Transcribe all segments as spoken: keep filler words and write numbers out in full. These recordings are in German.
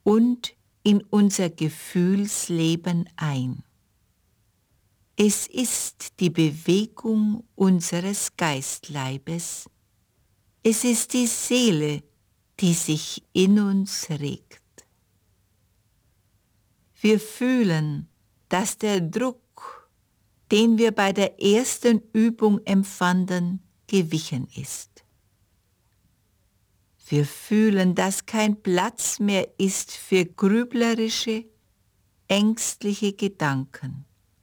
und in unser Gefühlsleben ein. Es ist die Bewegung unseres Geistleibes. Es ist die Seele, die sich in uns regt. Wir fühlen, dass der Druck, den wir bei der ersten Übung empfanden, gewichen ist. Wir fühlen, dass kein Platz mehr ist für grüblerische, ängstliche Gedanken.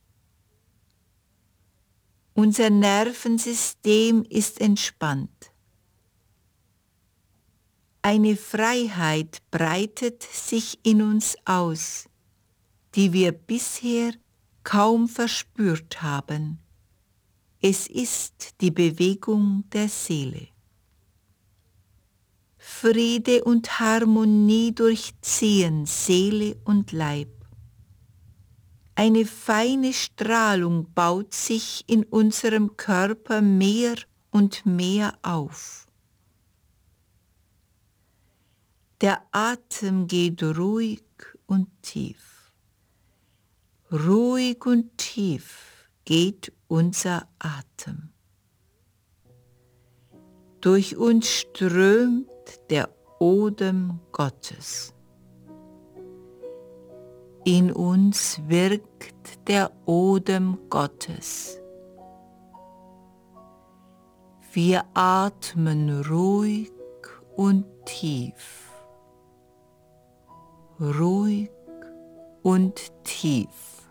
Unser Nervensystem ist entspannt. Eine Freiheit breitet sich in uns aus, die wir bisher kaum verspürt haben. Es ist die Bewegung der Seele. Friede und Harmonie durchziehen Seele und Leib. Eine feine Strahlung baut sich in unserem Körper mehr und mehr auf. Der Atem geht ruhig und tief. Ruhig und tief geht unser Atem. Durch uns strömt der Odem Gottes. In uns wirkt der Odem Gottes. Wir atmen ruhig und tief. Ruhig und tief.